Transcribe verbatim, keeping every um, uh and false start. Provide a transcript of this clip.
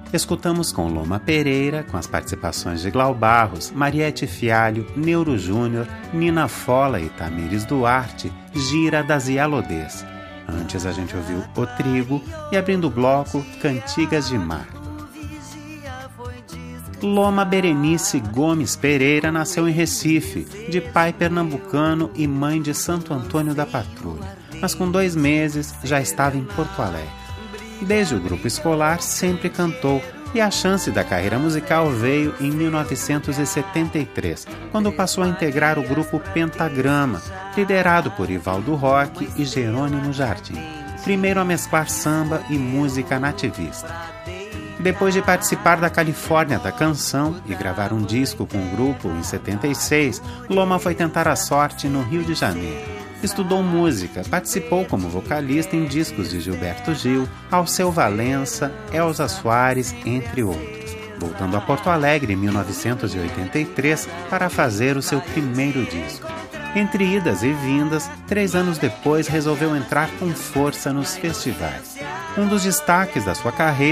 Escutamos com Loma Pereira, com as participações de Glau Barros, Mariette Fialho, Neuro Júnior, Nina Fola e Tamires Duarte, Gira das Ialodês. Antes a gente ouviu O Trigo e, abrindo o bloco, Cantigas de Mar. Loma Berenice Gomes Pereira nasceu em Recife, de pai pernambucano e mãe de Santo Antônio da Patrulha, mas com dois meses já estava em Porto Alegre. Desde o grupo escolar sempre cantou, e a chance da carreira musical veio em mil novecentos e setenta e três, quando passou a integrar o grupo Pentagrama, liderado por Ivaldo Roque e Jerônimo Jardim, primeiro a mesclar samba e música nativista. Depois de participar da Califórnia da Canção e gravar um disco com o grupo em setenta e seis, Loma foi tentar a sorte no Rio de Janeiro. Estudou música, participou como vocalista em discos de Gilberto Gil, Alceu Valença, Elza Soares, entre outros, voltando a Porto Alegre em mil novecentos e oitenta e três para fazer o seu primeiro disco. Entre idas e vindas, três anos depois resolveu entrar com força nos festivais. Um dos destaques da sua carreira